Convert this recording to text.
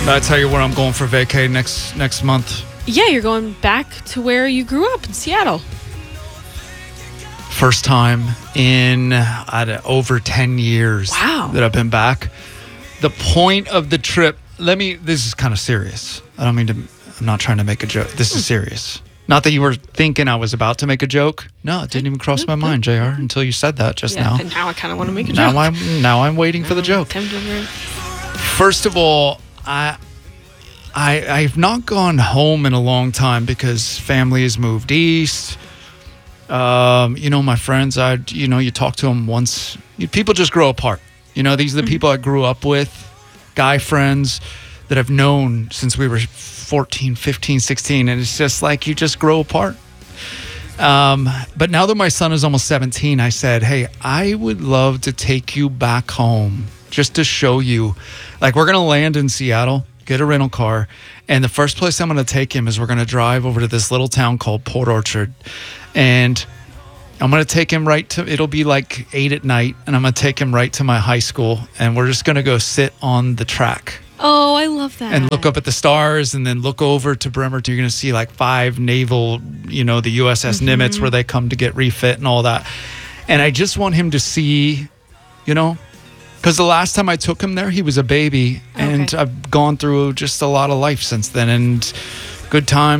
I tell you where I'm going for vacay next month. Yeah, you're going back to where you grew up in Seattle. First time in over 10 years that I've been back. The point of the trip, this is kind of serious. I'm not trying to make a joke. This is serious. Not that you were thinking I was about to make a joke. No, it didn't even cross my mind, JR, until you said that just now. And now I kind of want to make a joke. Now I'm waiting for the joke. First of all, I've not gone home in a long time because family has moved east. My friends, you talk to them once. People just grow apart. These are the people I grew up with, guy friends that I've known since we were 14, 15, 16. And it's just like you just grow apart. But now that my son is almost 17, I said, hey, I would love to take you back home just to show you. Like, we're going to land in Seattle, get a rental car. And the first place I'm going to take him is we're going to drive over to this little town called Port Orchard. And I'm going to take him it'll be like 8 at night. And I'm going to take him right to my high school. And we're just going to go sit on the track. Oh, I love that. And look up at the stars and then look over to Bremerton. You're going to see like 5 naval, the USS Nimitz where they come to get refit and all that. And I just want him to see, because the last time I took him there, he was a baby. And I've gone through just a lot of life since then and good times.